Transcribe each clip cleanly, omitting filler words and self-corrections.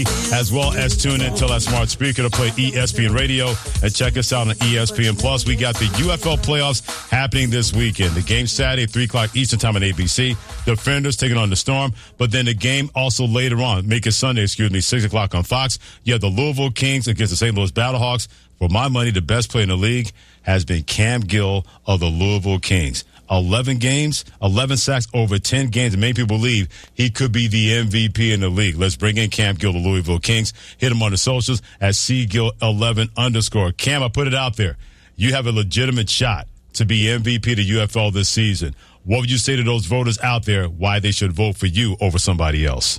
as well as tune in to that smart speaker to play ESPN Radio and check us out on ESPN Plus. We got the UFL playoffs happening this weekend. The game Saturday, 3 o'clock Eastern time on ABC. Defenders taking on the Storm, but then the game also later on, make it Sunday, 6 o'clock on Fox. You have the Louisville Kings against the St. Louis Battlehawks. For my money, the best player in the league has been Cam Gill of the Louisville Kings. 11 games, 11 sacks over 10 games, and many people believe he could be the MVP in the league. Let's bring in Cam Gill, the Louisville Kings. Hit him on the socials at cgill11_. Cam, I put it out there. You have a legitimate shot to be MVP of the UFL this season. What would you say to those voters out there why they should vote for you over somebody else?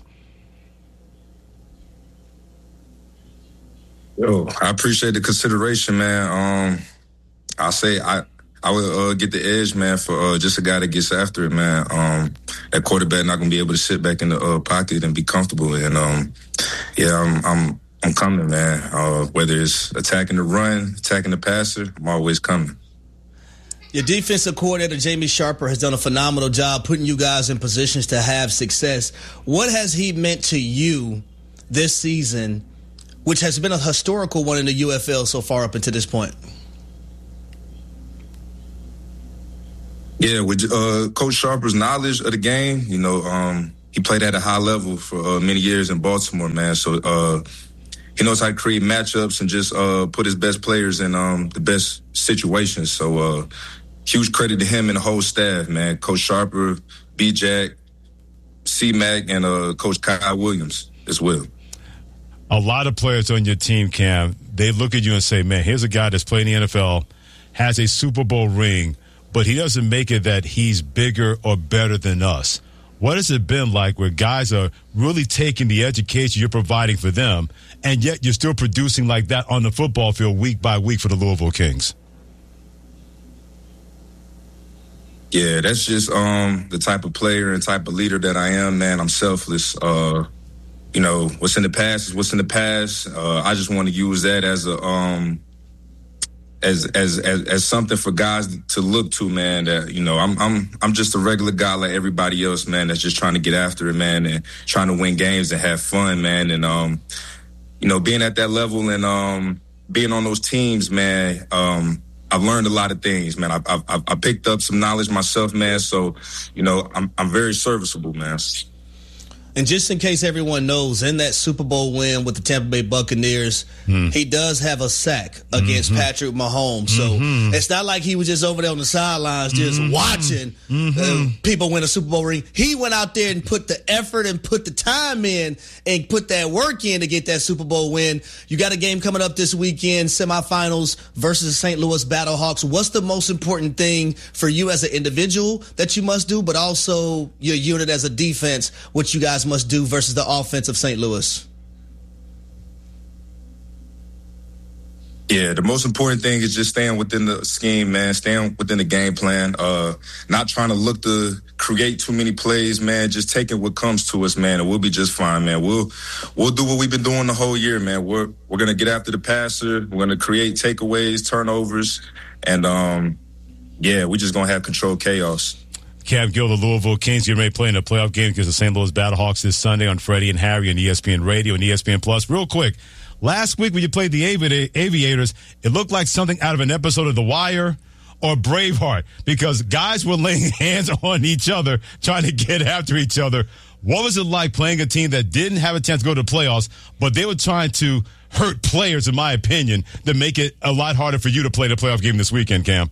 Yo, I appreciate the consideration, man. I'll say I would get the edge, man, for just a guy that gets after it, man. That quarterback not gonna be able to sit back in the pocket and be comfortable. And I'm coming, man. Whether it's attacking the run, attacking the passer, I'm always coming. Your defensive coordinator, Jamie Sharper, has done a phenomenal job putting you guys in positions to have success. What has he meant to you this season, which has been a historical one in the UFL so far up until this point? Yeah, with Coach Sharper's knowledge of the game, he played at a high level for many years in Baltimore, man. So he knows how to create matchups and just put his best players in the best situations. So huge credit to him and the whole staff, man. Coach Sharper, B-Jack, C-Mac, and Coach Kyle Williams as well. A lot of players on your team, Cam, they look at you and say, man, here's a guy that's playing in the NFL, has a Super Bowl ring, but he doesn't make it that he's bigger or better than us. What has it been like where guys are really taking the education you're providing for them, and yet you're still producing like that on the football field week by week for the Louisville Kings? Yeah, that's just the type of player and type of leader that I am, man. I'm selfless. What's in the past is what's in the past. I just want to use that as a as something for guys to look to, man. That I'm just a regular guy like everybody else, man. That's just trying to get after it, man, and trying to win games and have fun, man. And being at that level and being on those teams, man. I've learned a lot of things, man. I picked up some knowledge myself, man. So, I'm very serviceable, man. And just in case everyone knows, in that Super Bowl win with the Tampa Bay Buccaneers, he does have a sack against Patrick Mahomes. So it's not like he was just over there on the sidelines just watching people win a Super Bowl ring. He went out there and put the effort and put the time in and put that work in to get that Super Bowl win. You got a game coming up this weekend, semifinals versus the St. Louis Battlehawks. What's the most important thing for you as an individual that you must do, but also your unit as a defense, which you guys must do versus the offense of St. Louis? Yeah, the most important thing is just staying within the scheme, man, staying within the game plan, not trying to look to create too many plays, man, just taking what comes to us, man, and we'll be just fine, man. We'll do what we've been doing the whole year, man. We're going to get after the passer. We're going to create takeaways, turnovers, and, we're just going to have controlled chaos. Cam Gill, the Louisville Kings, getting ready to play in a playoff game against the St. Louis Battlehawks this Sunday on Freddie and Harry on ESPN Radio and ESPN Plus. Real quick, last week when you played the Aviators, it looked like something out of an episode of The Wire or Braveheart because guys were laying hands on each other, trying to get after each other. What was it like playing a team that didn't have a chance to go to the playoffs, but they were trying to hurt players, in my opinion, that make it a lot harder for you to play the playoff game this weekend, Cam?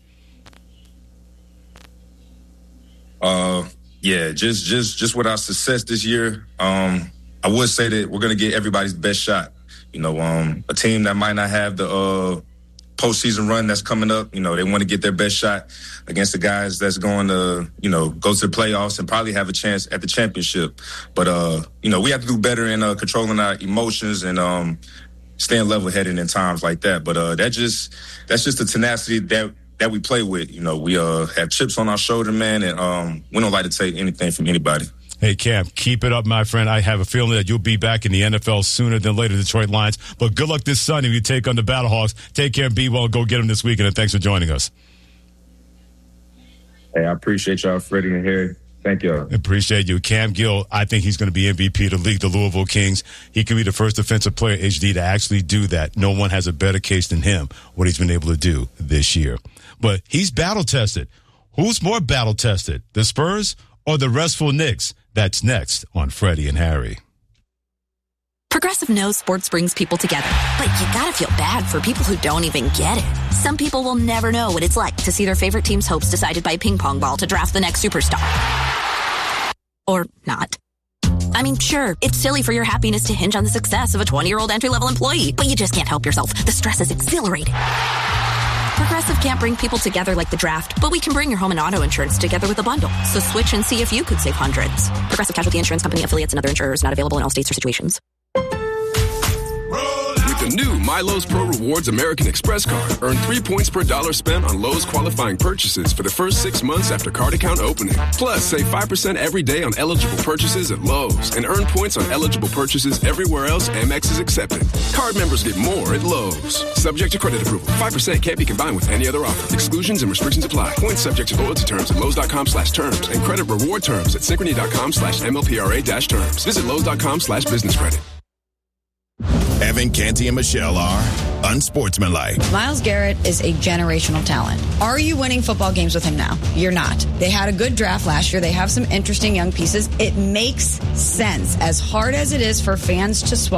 Just with our success this year, I would say that we're going to get everybody's best shot. A team that might not have the postseason run that's coming up, they want to get their best shot against the guys that's going to, go to the playoffs and probably have a chance at the championship. But, we have to do better in controlling our emotions and staying level-headed in times like that. But that's just the tenacity that we play with. We have chips on our shoulder, man, and we don't like to take anything from anybody. Hey, Cam, keep it up, my friend. I have a feeling that you'll be back in the NFL sooner than later, Detroit Lions. But good luck this Sunday when you take on the Battlehawks. Take care and be well. Go get them this weekend, and thanks for joining us. Hey, I appreciate y'all, Freddie and Harry. Thank you. Appreciate you. Cam Gill, I think he's going to be MVP of the league, the Louisville Kings. He could be the first defensive player, HD, to actually do that. No one has a better case than him, what he's been able to do this year. But he's battle-tested. Who's more battle-tested, the Spurs or the restful Knicks? That's next on Freddie and Harry. Progressive knows sports brings people together, but you gotta feel bad for people who don't even get it. Some people will never know what it's like to see their favorite team's hopes decided by a ping pong ball to draft the next superstar. Or not. I mean, sure, it's silly for your happiness to hinge on the success of a 20-year-old entry-level employee, but you just can't help yourself. The stress is exhilarating. Progressive can't bring people together like the draft, but we can bring your home and auto insurance together with a bundle. So switch and see if you could save hundreds. Progressive Casualty Insurance Company, affiliates, and other insurers not available in all states or situations. The new MyLowe's Pro Rewards American Express card. Earn 3 points per dollar spent on Lowe's qualifying purchases for the first 6 months after card account opening. Plus, save 5% every day on eligible purchases at Lowe's and earn points on eligible purchases everywhere else Amex is accepted. Card members get more at Lowe's. Subject to credit approval. 5% can't be combined with any other offer. Exclusions and restrictions apply. Points subject to loyalty terms at Lowe's.com/terms and credit reward terms at Synchrony.com/MLPRA-terms. Visit Lowe's.com/business credit. Evan, Canty, and Michelle are unsportsmanlike. Myles Garrett is a generational talent. Are you winning football games with him now? You're not. They had a good draft last year. They have some interesting young pieces. It makes sense, as hard as it is for fans to swallow.